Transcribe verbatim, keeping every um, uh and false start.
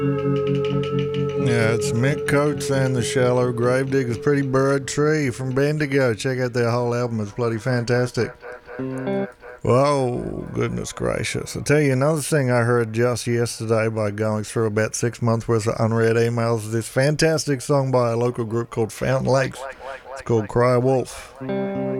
Yeah, it's Mick Coates and the Shallow Gravediggers, Pretty Bird Tree from Bendigo. Check out their whole album, it's bloody fantastic. Whoa, goodness gracious. I'll tell you another thing I heard just yesterday by going through about six months worth of unread emails. This fantastic song by a local group called Fountain Lakes. It's called Cry Wolf.